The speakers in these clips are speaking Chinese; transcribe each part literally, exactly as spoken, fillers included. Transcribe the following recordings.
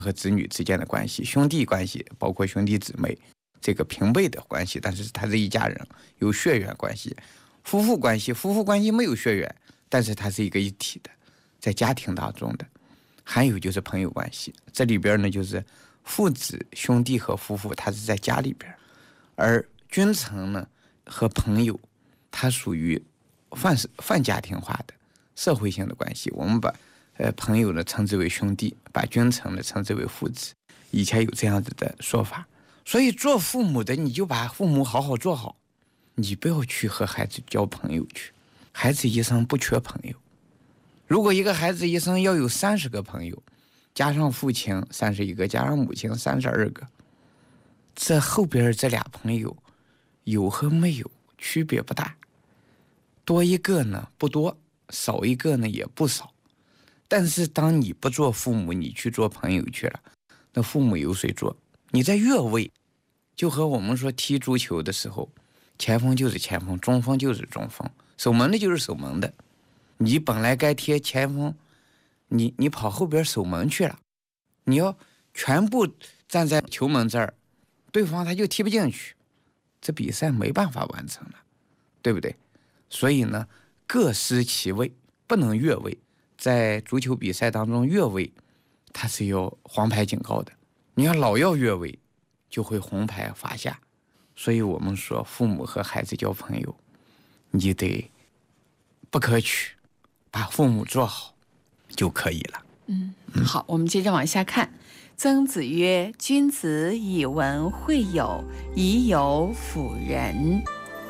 和子女之间的关系，兄弟关系，包括兄弟姊妹这个平辈的关系，但是他是一家人，有血缘关系；夫妇关系，夫妇关系没有血缘，但是它是一个一体的，在家庭当中的。还有就是朋友关系，这里边呢就是父子、兄弟和夫妇，他是在家里边，而君臣呢和朋友，它属于泛泛家庭化的社会性的关系。我们把呃朋友呢称之为兄弟，把君臣呢称之为父子，以前有这样子的说法。所以做父母的，你就把父母好好做好，你不要去和孩子交朋友去。孩子一生不缺朋友，如果一个孩子一生要有三十个朋友，加上父亲三十一个，加上母亲三十二个，这后边这俩朋友有和没有区别不大，多一个呢不多，少一个呢也不少。但是当你不做父母，你去做朋友去了，那父母有谁做？你在越位，就和我们说踢足球的时候，前锋就是前锋，中锋就是中锋，守门的就是守门的。你本来该贴前锋，你你跑后边守门去了，你要全部站在球门这儿，对方他就踢不进去，这比赛没办法完成了，对不对？所以呢，各司其位，不能越位。在足球比赛当中，越位它是有黄牌警告的，你要老要越位，就会红牌罚下。所以我们说，父母和孩子交朋友，你得不可取，把父母做好就可以了。 嗯，好，我们接着往下看。曾子曰：君子以文会友，以友辅仁。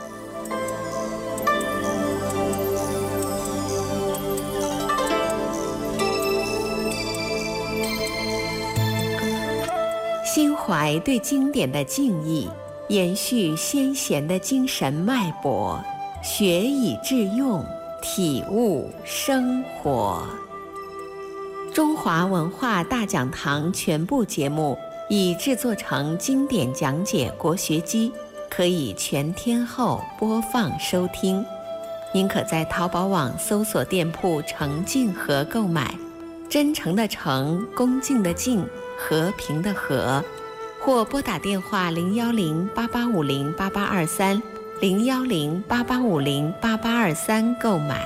心怀对经典的敬意，延续先贤的精神脉搏，学以致用，体悟生活。中华文化大讲堂全部节目已制作成经典讲解国学机，可以全天候播放收听。您可在淘宝网搜索店铺诚敬和购买，真诚的诚，恭敬的敬，和平的和，或拨打电话零幺零八八五零八八二三零幺零八八五零八八二三购买。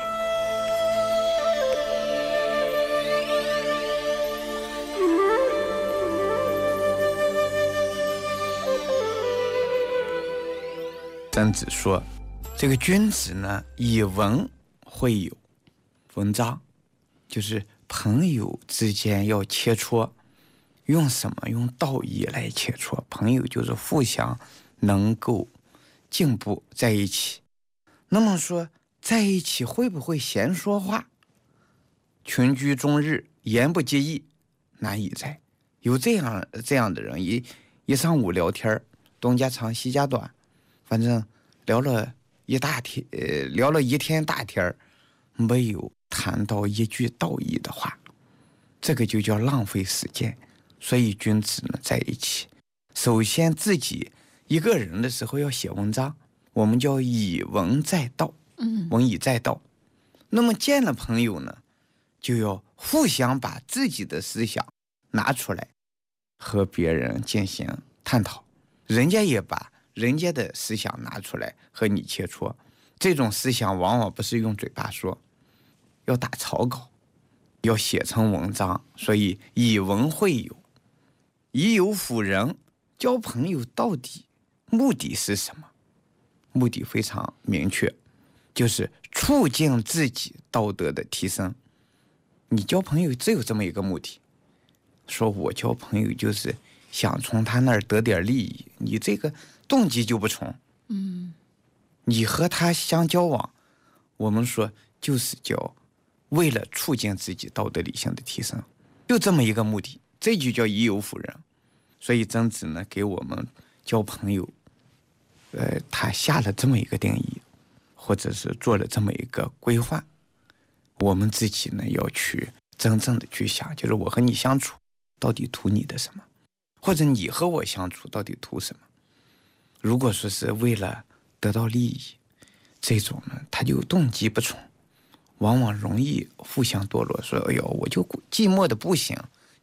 曾子说，这个君子呢，以文会友，文章就是朋友之间要切磋，用什么？用道义来切磋。朋友就是互相能够进步在一起。那么说，在一起会不会闲说话？群居终日，言不及义，难以哉。有这样这样的人，一一上午聊天，东家长西家短，反正聊了一大天，呃，聊了一天大天，没有谈到一句道义的话，这个就叫浪费时间。所以君子呢，在一起，首先自己一个人的时候要写文章，我们叫以文载道， 嗯， 文以载道。那么见了朋友呢，就要互相把自己的思想拿出来，和别人进行探讨，人家也把人家的思想拿出来和你切磋。这种思想往往不是用嘴巴说，要打草稿，要写成文章。所以以文会友，以友辅仁。交朋友到底目的是什么？目的非常明确，就是促进自己道德的提升。你交朋友只有这么一个目的，说我交朋友就是想从他那儿得点利益，你这个动机就不从。 嗯， 你和他相交往，我们说就是叫为了促进自己道德理性的提升，就这么一个目的，这就叫以友辅仁。所以曾子呢，给我们交朋友，呃，他下了这么一个定义，或者是做了这么一个规划。我们自己呢，要去真正的去想，就是我和你相处到底图你的什么，或者你和我相处到底图什么。如果说是为了得到利益，这种呢，他就动机不从，往往容易互相堕落。说，哎呦，我就寂寞的不行，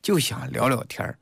就想聊聊天儿。